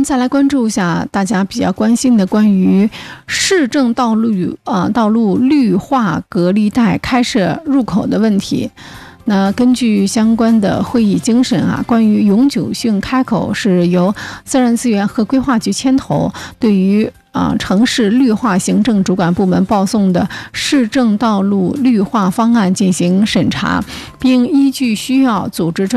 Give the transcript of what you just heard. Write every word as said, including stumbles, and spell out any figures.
们再来关注一下大家比较关心的关于市政道路啊、呃、道路绿化隔离带开设入口的问题。那根据相关的会议精神啊，关于永久性开口是由自然资源和规划局牵头，对于啊城市绿化行政主管部门报送的市政道路绿化方案进行审查，并依据需要组织专